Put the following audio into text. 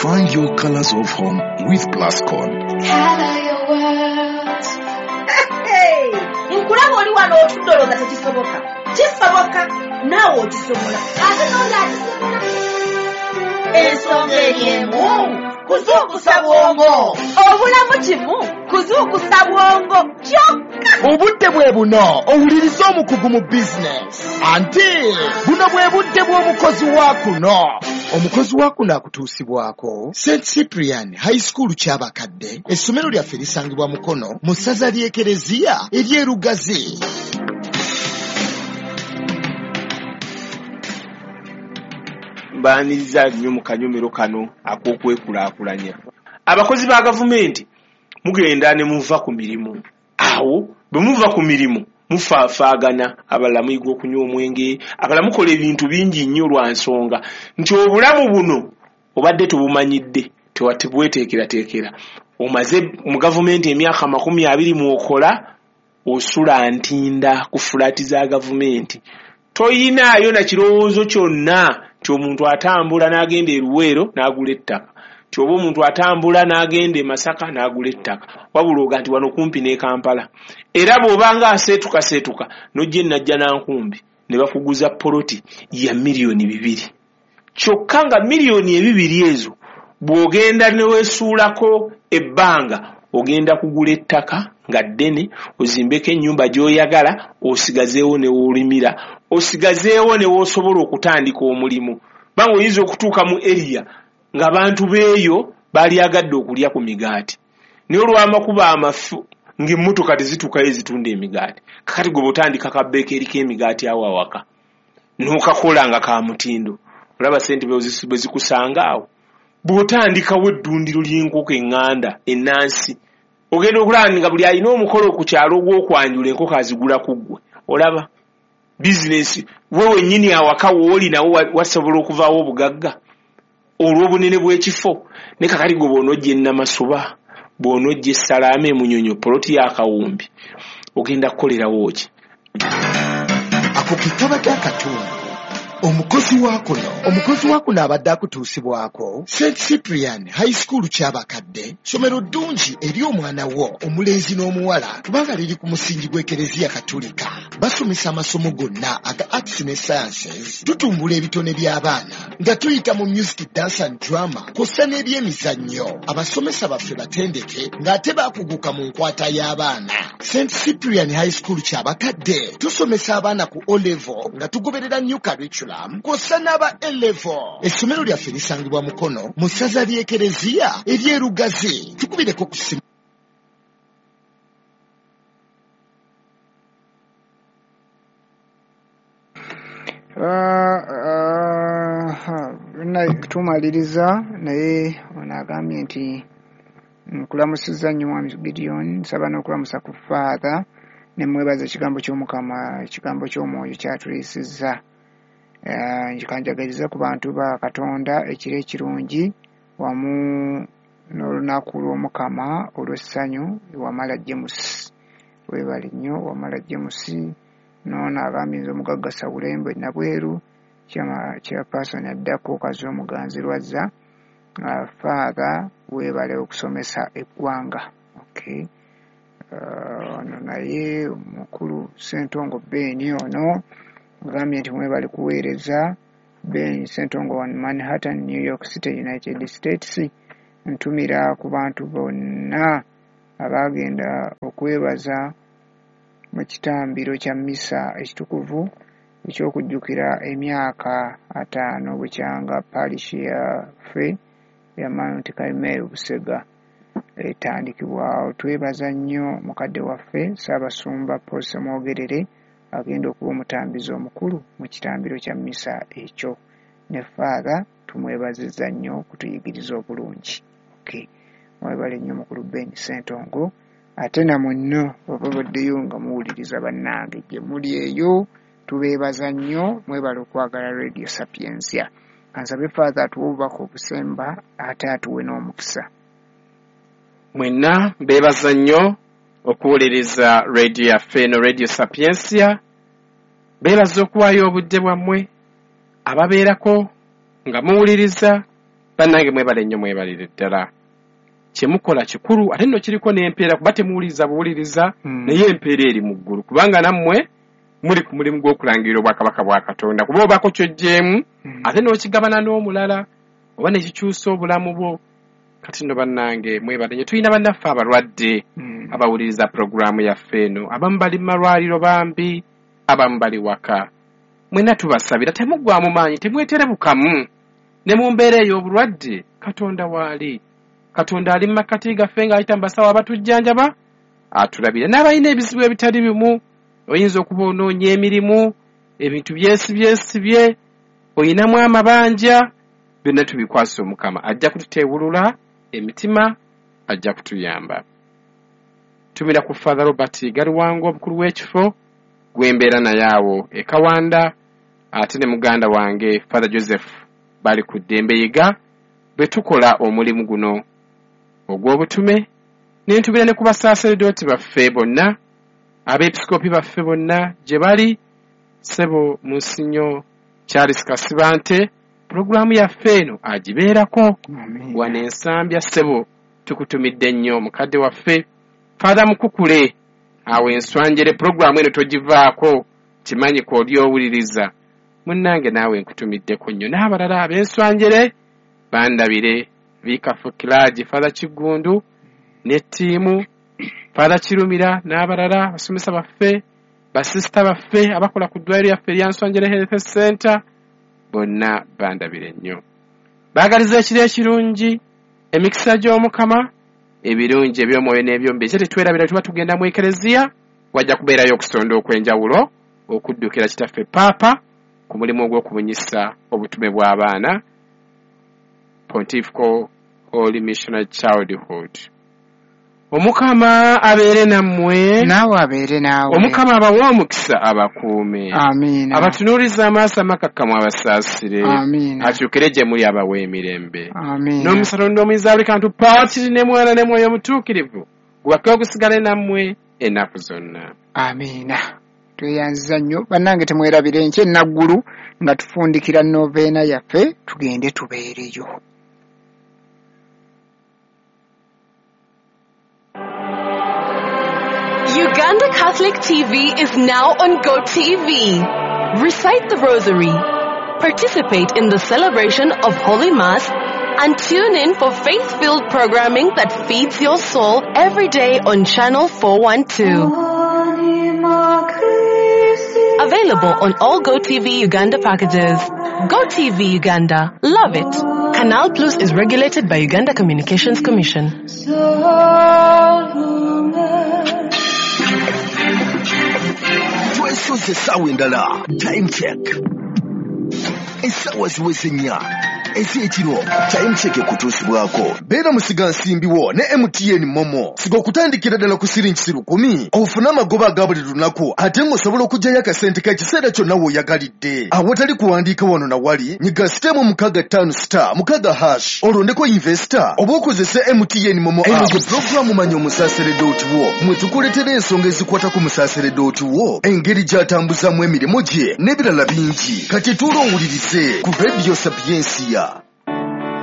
Find your colors of home with Plascon. Color your world. Hey! Nkulaba oli wano otudoloza tekisoboka. Kisoboka naawe okisobola. Ate n'oli akisobola. Ensonga erimu kuzuukusa bwongo. Obulamu kimu kuzuukusa bwongo kyokka. Obudde bwe buno owuliriza omukugu mu bizinesi. Anti buno bwe budde bw'omukozi wa kuno. Omukozi wa kuno akutuusibwako St. Cyprian High School ky'abakadde. Essomero lyaffe lisangibwa Mukono mu ssaza ly'Ekereziya ery'Erugazi. Mbaaniriza nnyo mu kanyomero kano ak'okwekulaakulanya. Abakozi ba gavumenti mugenda ne muva ku mirimu. Awo bwe muva ku mirimu mufaafaagana, abalala muyiga okunywa omwenge, abalala mukola ebintu bingi nnyo lwa nsonga nti obulamu buno obadde tubumanyidde tebweteekerateekera. Omaze mu gavumenti emyaka 20 muokola, osula ntinda ku fulaati za gavumenti. Toyinaayo na kirowoozo kyonna ti omuntu atambula n'agenda e Luweero n'agula ettaka, ti oba omuntu atambula n'agenda e Masaka n'agula ettaka, wabula oga nti wano kumpi ne Kampala. Era bw'obanga aseetuka n'ojja Najja Nankumbi ne bakuguza poloti ya $2,000,000. Kyokka nga $2,000,000 ezo bw'ogenda ne weesuulako ebbanga ogenda kugula ettaka nga ddene, ozimbeko ennyumba gy'oyagala, osigazeewo ne w'olimira, osigazeewo ne w'osobola okutandika omulimu. Banga oyinza okutuuka mu eriya ng'abantu beeyo balyagadde okulya ku migaati, naye olw'amakuba amafu ng'emmotoka tezituukayo ezitunda emigaati. Kakati gwe bw'otandika kabbeekeri k'emigaati awo awaka n'okakola nga ka mutindo, olaba ssente bwe zikusanga awo. Bw'otandikawo eddundiro ly'enkoko eŋŋanda ennansi, ogenda okulaba nga buli alina omukolo ku kyalo gw'okwanjula enkoko azigula ku ggwe. Olaba bizinesi we wennyini awaka wooli nawo wasobola okuvaawo obugagga olw'obunene bw'ekifo. Ne kakati gwe bw'onojja e Namasuba, bw'onojja e Salaama, e Munyonyo, poloti ya Kawumbi, ogenda kukolerawo ki? Ako kekabadde akatundu. Omukozi wa kuno abadde akutuusibwako St. Cyprian High School ky'abakadde, ssomero ddungi eri omwana wo omulenzi n'omuwala kubanga liri ku musingi gw'Ekereziya Katolika. Basomesa amasomo gonna aga Arts ne Sciences. Tutumbula ebitone by'abaana nga tuyita mu music, dance and drama kw'ossa n'ebyemizannyo. Abasomesa baffe batendeke ng'ate baakuguka mu nkwata y'abaana. St. Cyprian High School ky'abakadde tusomesa abaana ku O-level nga tugoberera new curriculum kw'ossa n'aba A-level. Essomero lyaffe lisangibwa Mukono mu ssaza ly'Ekereziya ery'Erugazi. Tukubireko ku simu. Tumaliriza naye ono agambye nti nkulamusizza nnyo Mwami Gideon, nsaba n'okulamusa ku Father ne mwebaza ekigambo ky'Omukama, ekigambo ky'Omwoyo kyatuliisizza. Njikanjagaliza ku bantu ba Katonda ekiro ekirungi wamu n'olunaku lw'Omukama olw'essanyu Wamala James. Weebale nnyo Wamala James. N'ono agambye nze omugagga Sawulembe Nabweru chairperson addako Kazi Omuganzi Lwazza. Father weebale okusomesa eggwanga. Okay. Ono naye omukulu Ssentongo Ben ono agambye nti mwebale kuweereza. Ben Ssentongo wa Manhattan, New York City, United States. Ntumira ku bantu bonna abagenda okwebaza mu kitambiro kya mmisa ekitukuvu eky'okujjukira emyaka 5 bukyanga parish yaffe ya Mount Carmel Busega etandikibwawo. Twebaza nnyo mukadde waffe Ssaabasumba Paul Semwogerere agenda okuba omutambizi omukulu mu kitambiro kya mmisa ekyo. Ne Father tumwebazizza nnyo kutuyigiriza obulungi. Okay. Mwebale nnyo mukulu Ben Ssentongo. Ate na munno obabaddeyo nga muwuliriza bannange gye muli eyo, tubeebaza nnyo, mwebale okwagala Radio Sapiensia. Kansabe Father atuwe obubaka obusemba ate atuwe n'omukisa. Mwenna beebaza nnyo okuwuliriza radio yaffe eno Radio Sapiensia. Beebaza okuwaayo obudde bwammwe ababeerako nga muwuliriza bannange mwebale nnyo mwebalire ddala kyemukola kikulu ate nno kiriko n'empeera kuba temuwuliriza buwuliriza naye empeera eri mu ggulu kubanga nammwe muli ku mulimu gw'okulangirira obwakabaka bwa Katonda kuba obako kyojjeemu ate n'okigabana n'omulala oba ne kikyusa obulamu bwo kati nno bannange mwebale nnyo tulina bannaffe abalwadde abawuliriza puroguraamu yaffe eno abamu bali mu malwaliro bambi abamu bali waka mwenna tubasabira temuggwamu maanyi temweterebukamu ne mu mbeera ey'obulwadde Katonda waali Katonda ali mu makkati gaffe ng'ayita mu basawo abatujjanjaba atulabire n'abalina ebizibu ebitali bimu oyinza okuba onoonya emirimu ebintu byesibye oyinamu amabanja byonna tubikwasa Omukama ajja kututeewulula emitima ajja kutuyamba tumira ku Father Robert Galiwango omukulu w'ekifo gwembeera naye awo e Kawanda ate ne muganda wange Father Joseph bali ku ddembe yiga bwe tukola omulimu guno ogw'obutume n'entubira ne ku basaaseredooti baffe bonna abeepisikoopi baffe bonna gye bali ssebo Munsinyo Charles Kasibante puroguraamu yaffe eno agibeerako wano ensambya ssebo tukutumidde nnyo mukadde waffe Father Mukukule awo enswanjere puroguraamu eno togivaako kimanyi ko oli owuliriza munnange naawe nkutumiddeko nnyo n'abalala ab'enswanjere bandabire Vikafu Kilaji Father Kigundu ne ttiimu Father Kirumira n'abalala basomesa baffe basisita baffe abakola ku ddwaliro yaffe erya Nswanjere Health Center bonna bandabire nnyo baagaliza ekiro ekirungi emikisa gy'Omukama ebirungi eby'omwoyo n'ebyombi ekyo tetwerabira tuba tugenda mu ekereziya wajja kubeerayo okusonda okw'enjawulo okuddukira kitaffe Paapa ku mulimu ogw'okubunyisa obutume bw'abaana Pontifical Holy Missionary Childhood. Omukama abeere nammwe naawe abeere naawe Omukama abawe omukisa abakuume amiina abatunuuliza amaaso amakakkamu abasaasire amiina akyukire gye muli abawe emirembe amiina n'omusalo n'omuyinza buli kantu paatiri ne mwana ne mwoyo omutuukirivu gubake ogusigale nammwe ennaku zonna amiina tweyanziza nnyo bannange temwerabire enkya ennaggulu nga tufundikira noveena yaffe tugende tubeereyo. Uganda Catholic TV is now on GoTV. Recite the Rosary, participate in the celebration of Holy Mass, and tune in for faith-filled programming that feeds your soul every day on Channel 412. Available on all GoTV Uganda packages. GoTV Uganda. Love it. Canal Plus is regulated by Uganda Communications Commission. Twesoze essaawa endala time check essaawa ziweze nnya ez'ekiro time check ekutuusibwako beera musiga nsimbiwo ne MTN Momo siga okutandikira ddala ku siringi 10 ofune amagoba aga buli lunaku ate ng'osobola okugyayo akasente k'ekiseera kyonna w'oyagalidde awatali kuwandiika wano na wali nyiga sitemu 65*6 olondeko investor oba okozese MTN Momo app puroguramu manya omusaaseredooti wo mwe tukuletera ensonga ezikwata ku musaaseredooti wo engeri gy'atambuzamu emirimu gye n'ebirala bingi kati tuula owulirize ku Radio Sapiensia